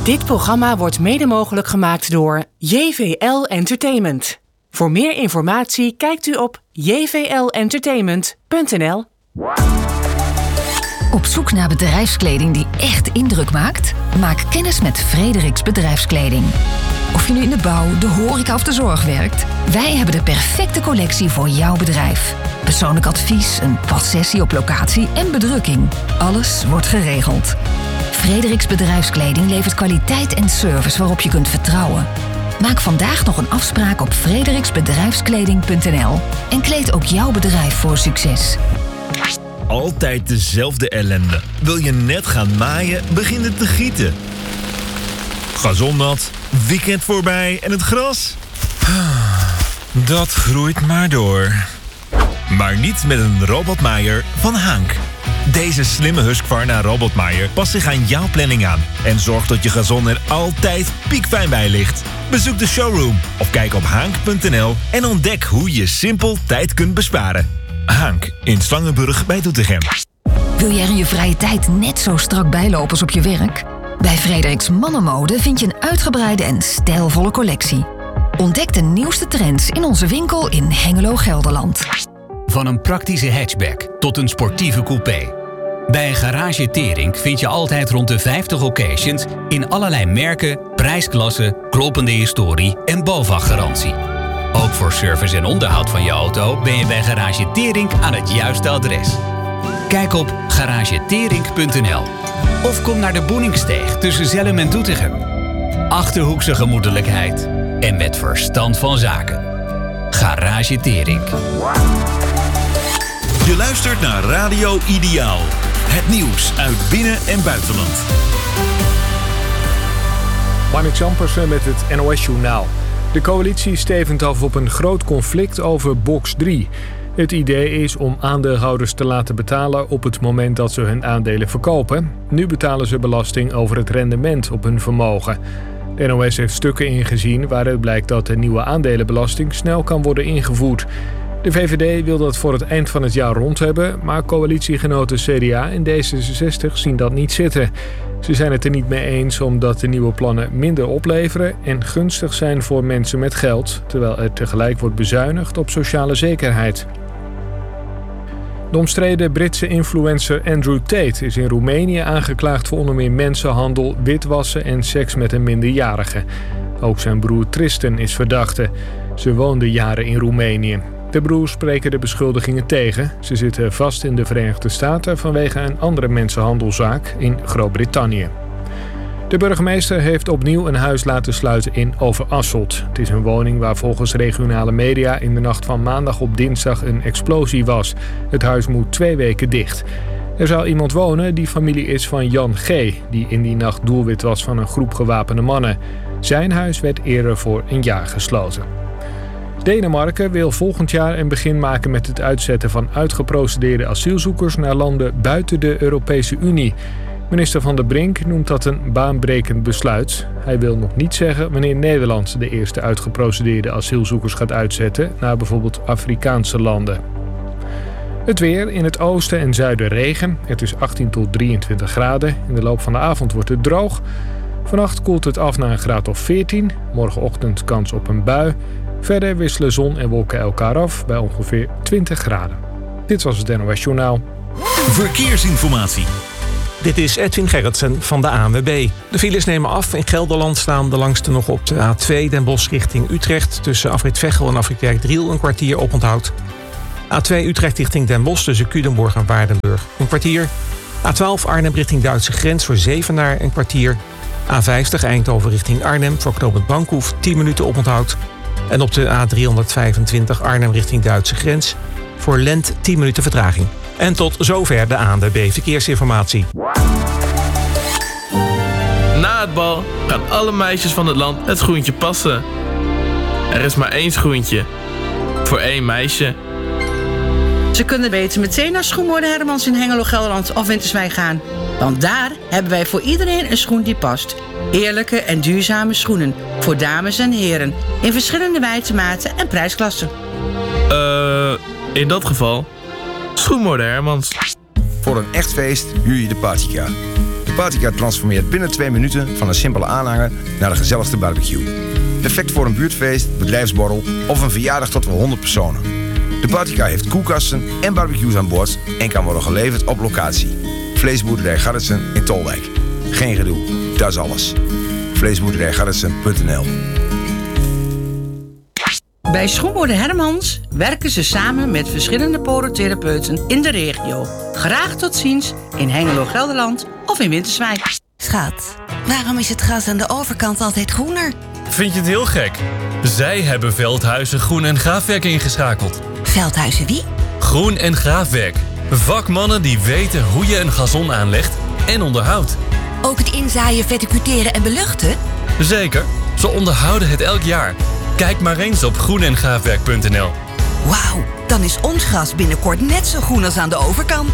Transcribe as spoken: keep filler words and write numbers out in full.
Dit programma wordt mede mogelijk gemaakt door J V L Entertainment. Voor meer informatie kijkt u op j v l entertainment punt n l. Op zoek naar bedrijfskleding die echt indruk maakt? Maak kennis met Frederiks Bedrijfskleding. Of je nu in de bouw, de horeca of de zorg werkt, wij hebben de perfecte collectie voor jouw bedrijf. Persoonlijk advies, een passessie op locatie en bedrukking. Alles wordt geregeld. Frederiks Bedrijfskleding levert kwaliteit en service waarop je kunt vertrouwen. Maak vandaag nog een afspraak op frederiks bedrijfskleding punt n l en kleed ook jouw bedrijf voor succes. Altijd dezelfde ellende. Wil je net gaan maaien, begint het te gieten. Gazon nat, weekend voorbij en het gras? Dat groeit maar door. Maar niet met een robotmaaier van Hank. Deze slimme Husqvarna robotmaaier past zich aan jouw planning aan en zorgt dat je gazon er altijd piekfijn bij ligt. Bezoek de showroom of kijk op hank punt n l en ontdek hoe je simpel tijd kunt besparen. Hank in Slangenburg bij Doetinchem. Wil jij er in je vrije tijd net zo strak bijlopen als op je werk? Bij Frederiks Mannenmode vind je een uitgebreide en stijlvolle collectie. Ontdek de nieuwste trends in onze winkel in Hengelo, Gelderland. Van een praktische hatchback tot een sportieve coupé. Bij een garage Teringk vind je altijd rond de vijftig occasions in allerlei merken, prijsklassen, kloppende historie en BOVAG-garantie. Ook voor service en onderhoud van je auto ben je bij Garage Teringk aan het juiste adres. Kijk op garage teringk punt n l of kom naar de Boeningsteeg tussen Zellum en Doetinchem. Achterhoekse gemoedelijkheid en met verstand van zaken. Garage Teringk. Je luistert naar Radio Ideaal. Het nieuws uit binnen- en buitenland. Marnik Zampersen met het N O S-journaal. De coalitie stevend af op een groot conflict over box drie. Het idee is om aandeelhouders te laten betalen op het moment dat ze hun aandelen verkopen. Nu betalen ze belasting over het rendement op hun vermogen. De N O S heeft stukken ingezien waaruit blijkt dat de nieuwe aandelenbelasting snel kan worden ingevoerd. De V V D wil dat voor het eind van het jaar rond hebben, maar coalitiegenoten C D A en D zesenzestig zien dat niet zitten. Ze zijn het er niet mee eens omdat de nieuwe plannen minder opleveren en gunstig zijn voor mensen met geld, terwijl er tegelijk wordt bezuinigd op sociale zekerheid. De omstreden Britse influencer Andrew Tate is in Roemenië aangeklaagd voor onder meer mensenhandel, witwassen en seks met een minderjarige. Ook zijn broer Tristan is verdachte. Ze woonde jaren in Roemenië. De broers spreken de beschuldigingen tegen. Ze zitten vast in de Verenigde Staten vanwege een andere mensenhandelzaak in Groot-Brittannië. De burgemeester heeft opnieuw een huis laten sluiten in Overasselt. Het is een woning waar volgens regionale media in de nacht van maandag op dinsdag een explosie was. Het huis moet twee weken dicht. Er zou iemand wonen die familie is van Jan G., die in die nacht doelwit was van een groep gewapende mannen. Zijn huis werd eerder voor een jaar gesloten. Denemarken wil volgend jaar een begin maken met het uitzetten van uitgeprocedeerde asielzoekers naar landen buiten de Europese Unie. Minister Van der Brink noemt dat een baanbrekend besluit. Hij wil nog niet zeggen wanneer Nederland de eerste uitgeprocedeerde asielzoekers gaat uitzetten naar bijvoorbeeld Afrikaanse landen. Het weer, in het oosten en zuiden regen. Het is achttien tot drieëntwintig graden. In de loop van de avond wordt het droog. Vannacht koelt het af naar een graad of veertien. Morgenochtend kans op een bui. Verder wisselen zon en wolken elkaar af bij ongeveer twintig graden. Dit was het N O S-journaal. Verkeersinformatie. Dit is Edwin Gerritsen van de A N W B. De files nemen af. In Gelderland staan de langste nog op de A twee Den Bosch richting Utrecht. Tussen Afrit Veghel en Afrit Kerkdriel een kwartier oponthoud. A twee Utrecht richting Den Bosch tussen Culemborg en Waardenburg een kwartier. A twaalf Arnhem richting Duitse grens voor Zevenaar een kwartier. A vijftig Eindhoven richting Arnhem voor knooppunt Bankhoef tien minuten oponthoud. En op de A driehonderdvijfentwintig Arnhem richting Duitse grens voor Lent tien minuten vertraging. En tot zover de A N W B Verkeersinformatie. Na het bal gaan alle meisjes van het land het schoentje passen. Er is maar één schoentje. Voor één meisje. Ze kunnen beter meteen naar Schoenmoorden Hermans in Hengelo, Gelderland of Winterswijk gaan. Want daar hebben wij voor iedereen een schoen die past. Eerlijke en duurzame schoenen. Voor dames en heren. In verschillende wijte en prijsklassen. Eh, uh, in dat geval... Schoenmoorden Hermans. Voor een echt feest huur je de Partycar. De Partycar transformeert binnen twee minuten van een simpele aanhanger naar de gezelligste barbecue. Perfect voor een buurtfeest, bedrijfsborrel of een verjaardag tot wel honderd personen. De Partycar heeft koelkasten en barbecues aan boord en kan worden geleverd op locatie. Vleesboerderij Garretsen in Tolwijk. Geen gedoe, dat is alles. vleesboerderij garretsen punt n l. Bij Schoenmoeder Hermans werken ze samen met verschillende podotherapeuten in de regio. Graag tot ziens in Hengelo, Gelderland of in Winterswijk. Schat, waarom is het gras aan de overkant altijd groener? Vind je het heel gek? Zij hebben Veldhuizen Groen en Graafwerk ingeschakeld. Veldhuizen wie? Groen en Graafwerk. Vakmannen die weten hoe je een gazon aanlegt en onderhoudt. Ook het inzaaien, verticuteren en beluchten? Zeker, ze onderhouden het elk jaar. Kijk maar eens op groen en graafwerk punt n l. Wauw, dan is ons gras binnenkort net zo groen als aan de overkant.